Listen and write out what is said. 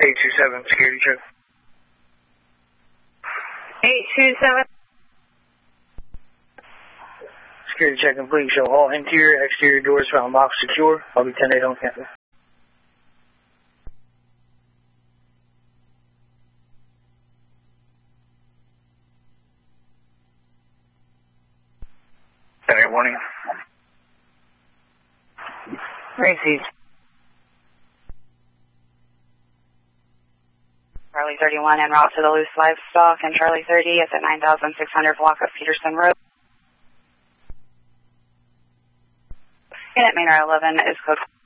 827, security check. 827. Security check complete. Show all interior, exterior doors found locked secure. I'll be 10-8 on campus. Warning. Received. Charlie 31 en route to the loose livestock and Charlie 30 at the 9600 block of Peterson Road. Unit Maynard 11 is code